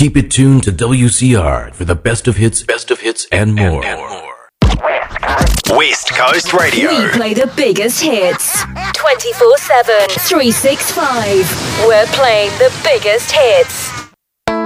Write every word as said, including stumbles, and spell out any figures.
Keep it tuned to W C R for the best of hits, best of hits, and more. And, and more. West Coast Radio. We play the biggest hits twenty-four seven, three sixty-five. We're playing the biggest hits.